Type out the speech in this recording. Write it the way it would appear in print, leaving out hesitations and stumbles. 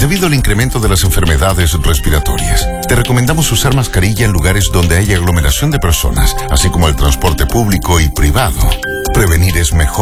Debido al incremento de las enfermedades respiratorias, te recomendamos usar mascarilla en lugares donde haya aglomeración de personas, así como el transporte público y privado. Prevenir es mejor